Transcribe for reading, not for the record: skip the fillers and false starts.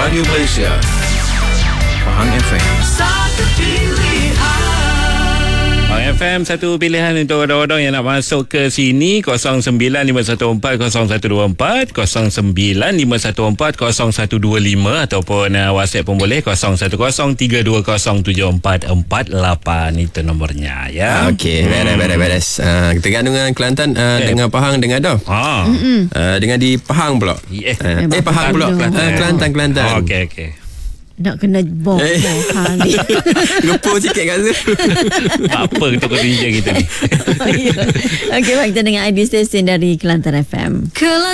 Radio Malaysia, Pahang FM. Satu pilihan. Pahang FM, satu pilihan untuk orang-orang yang nak masuk ke sini. 0951401224, 0951400125, ataupun WhatsApp pun boleh 0103207448. Itu nomornya ya. Okey, beres. Kita gandung dengan Kelantan, dengan Pahang, dengan dah. Dengan di Pahang pula. Pahang pula. Kelantan. Okey. Nak kena bom ni. Lupa sikit kat tu. Apa kita kerja kita ni. Okey, baik, kita dengan ID Station dari Kelantan FM.